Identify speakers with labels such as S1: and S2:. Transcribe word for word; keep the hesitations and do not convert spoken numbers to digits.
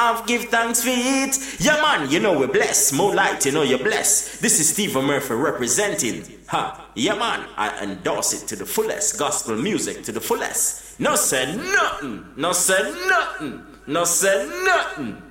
S1: have, give thanks for it. Yeah man, you know we're blessed. More light, you know you're blessed. This is Stephen Murphy representing. Ha, yeah man, I endorse it to the fullest. Gospel music to the fullest. No said nothing, no said nothing, no said nothing.